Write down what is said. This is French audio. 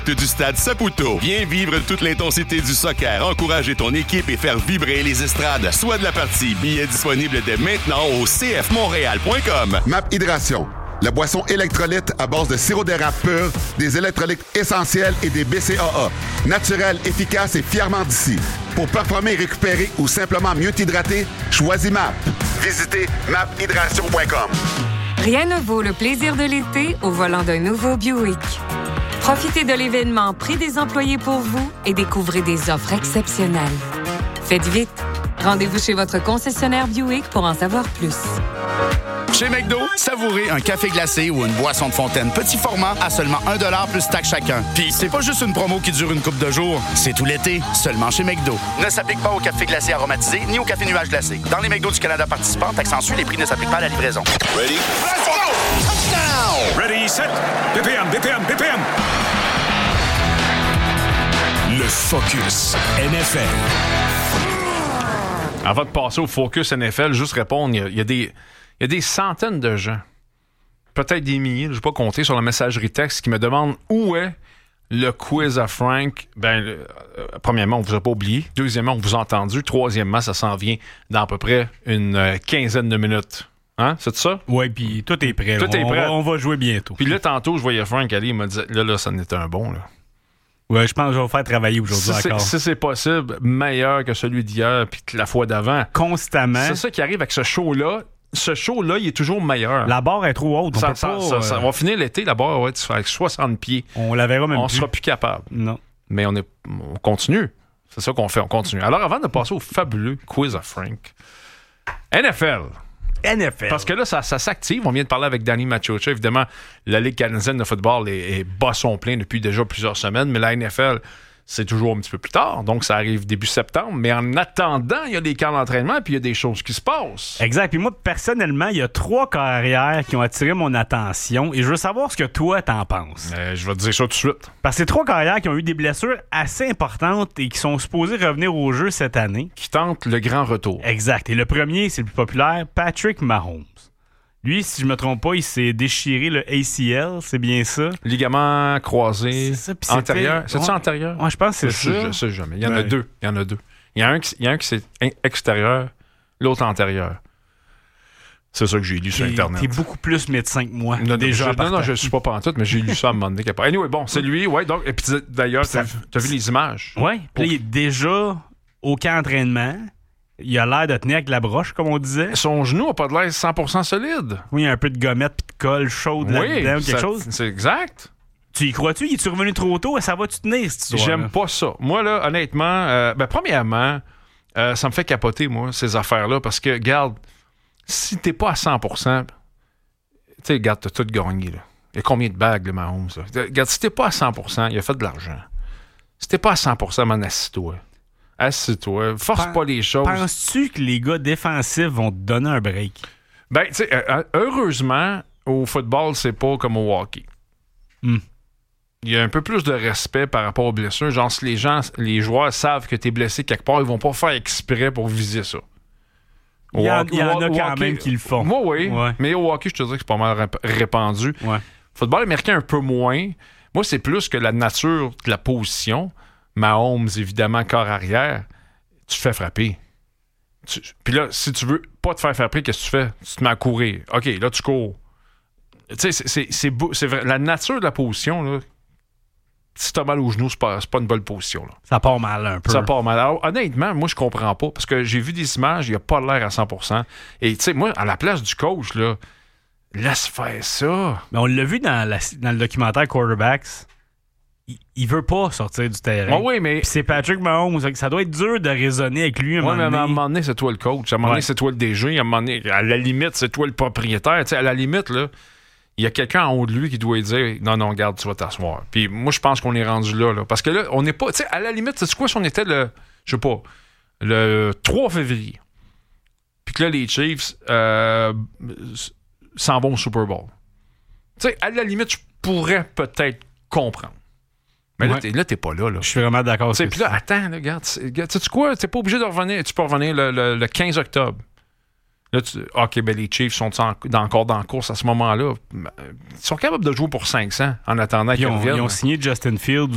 direct du stade Saputo. Viens vivre toute l'intensité du soccer, encourager ton équipe et faire vibrer les estrades. Soit de la partie. Billets disponibles dès maintenant au cfmontréal.com. MAP Hydration. La boisson électrolyte à base de sirop d'érable pur, des électrolytes essentiels et des BCAA. Naturel, efficace et fièrement d'ici. Pour performer, récupérer ou simplement mieux t'hydrater, choisis MAP. Visitez maphydration.com. Rien ne vaut le plaisir de l'été au volant d'un nouveau Buick. Profitez de l'événement Prix des employés pour vous et découvrez des offres exceptionnelles. Faites vite. Rendez-vous chez votre concessionnaire Buick pour en savoir plus. Chez McDo, savourez un café glacé ou une boisson de fontaine petit format à seulement 1$ plus taxe chacun. Puis c'est pas juste une promo qui dure une couple de jours, c'est tout l'été, seulement chez McDo. Ne s'applique pas au café glacé aromatisé ni au café nuage glacé. Dans les McDo du Canada participants, taxe en sus, les prix ne s'appliquent pas à la livraison. Ready? Let's go! Touchdown! Ready, set, BPM. Le Focus NFL. Avant de passer au Focus NFL, juste répondre, il y a des centaines de gens, peut-être des milliers, je ne vais pas compter, sur la messagerie texte qui me demandent où est le quiz à Frank. Premièrement, on ne vous a pas oublié. Deuxièmement, on vous a entendu. Troisièmement, ça s'en vient dans à peu près une quinzaine de minutes. Hein? C'est ça? Oui, puis tout est prêt. Tout est prêt. On va jouer bientôt. Puis là, tantôt, je voyais Frank aller, il m'a dit, là, ça en était un bon, là. Ouais, je pense que je vais vous faire travailler aujourd'hui encore. Si c'est possible, meilleur que celui d'hier puis que la fois d'avant. Constamment. C'est ça qui arrive avec ce show-là. Ce show-là, il est toujours meilleur. La barre est trop haute. On va finir l'été, la barre va être avec 60 pieds. On la verra même on plus. On sera plus capable. Non. Mais on continue. C'est ça qu'on fait, on continue. Alors, avant de passer au fabuleux quiz à Frank, NFL. Parce que là, ça s'active. On vient de parler avec Danny Machocha. Évidemment, la Ligue canadienne de football est bas son plein depuis déjà plusieurs semaines, mais la NFL, c'est toujours un petit peu plus tard. Donc, ça arrive début septembre. Mais en attendant, il y a des camps d'entraînement puis il y a des choses qui se passent. Exact. Puis moi, personnellement, il y a 3 carrières qui ont attiré mon attention et je veux savoir ce que toi, t'en penses. Je vais te dire ça tout de suite. Parce que c'est 3 carrières qui ont eu des blessures assez importantes et qui sont supposées revenir au jeu cette année. Qui tentent le grand retour. Exact. Et le premier, c'est le plus populaire, Patrick Mahomes. Lui, si je me trompe pas, il s'est déchiré le ACL, c'est bien ça? Ligament croisé antérieur. C'est ça antérieur? Ouais, je pense que c'est ça. Je sais jamais. Il y en a deux. Il y a un qui c'est extérieur, l'autre antérieur. C'est ça que j'ai lu sur Internet. T'es beaucoup plus médecin que moi. Non, je suis pas pantoute, mais j'ai lu ça à un moment donné. Anyway, bon, c'est lui, ouais. Donc, et puis d'ailleurs, t'as vu les images? Oui. Puis là, il est déjà au camp d'entraînement. Il a l'air de tenir avec la broche, comme on disait. Son genou n'a pas de l'air 100% solide. Oui, il y a un peu de gommette puis de colle chaude là-dedans ou quelque chose. C'est exact. Tu y crois-tu? Il est-tu revenu trop tôt? Ça va-tu tenir, cette histoire? J'aime pas ça. Moi, là, honnêtement, premièrement, ça me fait capoter, moi, ces affaires-là, parce que, regarde, si t'es pas à 100%, tu sais, regarde, t'as tout gagné, là. Il y a combien de bagues, le Mahomes, là? Regarde, si t'es pas à 100%, il a fait de l'argent. Si t'es pas à 100%, man, assis-toi. Assis-toi. Force pas les choses. Penses-tu que les gars défensifs vont te donner un break? Ben, tu sais, heureusement, au football, c'est pas comme au hockey. Il y a un peu plus de respect par rapport aux blessures. Genre, si les joueurs savent que t'es blessé quelque part, ils vont pas faire exprès pour viser ça. Il y en a quand même qui le font. Moi, oui. Ouais. Mais au hockey, je te dirais que c'est pas mal répandu. Ouais. Football américain, un peu moins. Moi, c'est plus que la nature de la position. Mahomes, évidemment, corps arrière, tu te fais frapper. Puis là, si tu veux pas te faire frapper, qu'est-ce que tu fais? Tu te mets à courir. OK, là, tu cours. Tu sais, c'est vrai. La nature de la position, là, si t'as mal au genou, c'est pas une bonne position. Là. Ça part mal un peu. Ça part mal. Alors, honnêtement, moi, je comprends pas. Parce que j'ai vu des images, il a pas l'air à 100%. Et tu sais, moi, à la place du coach, là, laisse faire ça. Mais on l'a vu dans le documentaire Quarterbacks. Il veut pas sortir du terrain. Oh oui, mais... Puis c'est Patrick Mahomes. Ça doit être dur de raisonner avec lui. Mais à un moment donné, c'est toi le coach. À un moment donné, c'est toi le DG. À un moment donné, à la limite, c'est toi le propriétaire. T'sais, à la limite, là, il y a quelqu'un en haut de lui qui doit lui dire « Non, regarde, tu vas t'asseoir. » Puis moi, je pense qu'on est rendu là. Parce que là, on n'est pas... Tu sais, à la limite, c'est quoi si on était le 3 février? Puis que là, les Chiefs s'en vont au Super Bowl. Tu sais, à la limite, je pourrais peut-être comprendre. Mais là, t'es pas là. Je suis vraiment d'accord. Puis là, attends, là, regarde, sais-tu quoi? T'es pas obligé de revenir. Tu peux revenir le 15 octobre. Là, OK, ben les Chiefs sont encore dans la course à ce moment-là. Ils sont capables de jouer pour 500 en attendant qu'ils reviennent. Ils ont signé Justin Fields